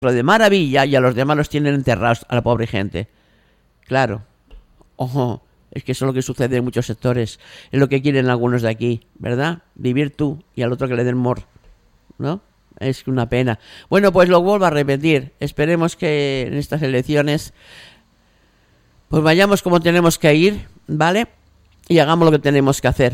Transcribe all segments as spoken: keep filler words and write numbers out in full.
de maravilla y a los demás los tienen enterrados a la pobre gente. Claro. Ojo, es que eso es lo que sucede en muchos sectores. Es lo que quieren algunos de aquí, ¿verdad? Vivir tú y al otro que le den mor, ¿no? Es una pena. Bueno, pues lo vuelvo a repetir. Esperemos que en estas elecciones pues vayamos como tenemos que ir, ¿vale? Y hagamos lo que tenemos que hacer.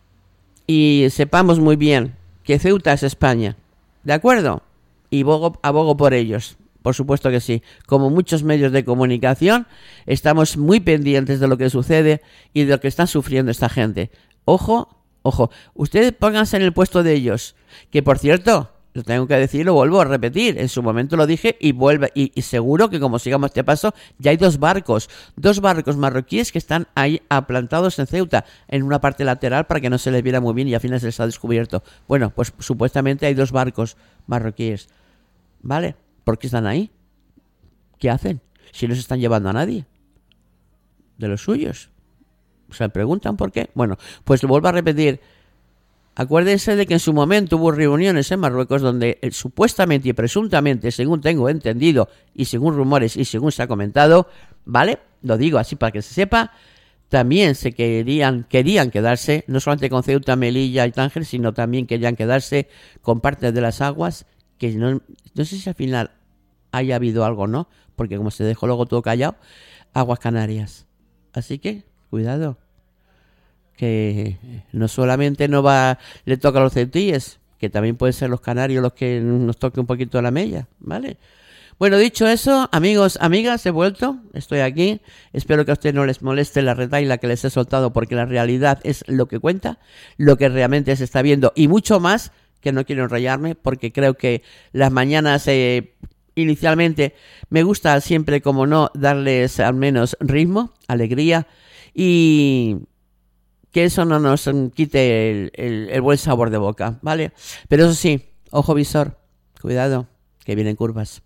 Y sepamos muy bien que Ceuta es España, ¿de acuerdo? Y abogo, abogo por ellos, por supuesto que sí. Como muchos medios de comunicación, estamos muy pendientes de lo que sucede y de lo que están sufriendo esta gente. Ojo, ojo, ustedes pónganse en el puesto de ellos, que por cierto, lo tengo que decir, lo vuelvo a repetir, en su momento lo dije y vuelve y, y seguro que como sigamos este paso, ya hay dos barcos, dos barcos marroquíes que están ahí aplantados en Ceuta, en una parte lateral para que no se les viera muy bien y al final se les ha descubierto. Bueno, pues supuestamente hay dos barcos marroquíes, ¿vale? ¿Por qué están ahí? ¿Qué hacen? Si no se están llevando a nadie de los suyos. ¿Se preguntan por qué? Bueno, pues lo vuelvo a repetir. Acuérdense de que en su momento hubo reuniones en Marruecos donde eh, supuestamente y presuntamente, según tengo entendido y según rumores y según se ha comentado, ¿vale? Lo digo así para que se sepa, también se querían, querían quedarse, no solamente con Ceuta, Melilla y Tánger, sino también querían quedarse con partes de las aguas, que no, no sé si al final haya habido algo o no, porque como se dejó luego todo callado, aguas Canarias. Así que, cuidado. Que no solamente no va le toca a los ceutíes, que también pueden ser los canarios los que nos toque un poquito la mella, ¿vale? Bueno, dicho eso, amigos, amigas, he vuelto, estoy aquí, espero que a ustedes no les moleste la retahíla que les he soltado porque la realidad es lo que cuenta, lo que realmente se está viendo y mucho más, que no quiero enrollarme porque creo que las mañanas eh, inicialmente me gusta siempre, como no, darles al menos ritmo, alegría y que eso no nos quite el, el, el buen sabor de boca, ¿vale? Pero eso sí, ojo visor, cuidado, que vienen curvas.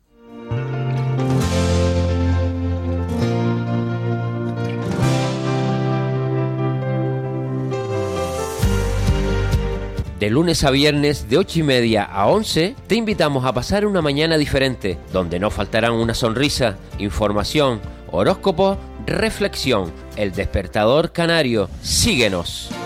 De lunes a viernes, de ocho y media a once, te invitamos a pasar una mañana diferente, donde no faltarán una sonrisa, información, horóscopo, reflexión, el despertador canario. Síguenos.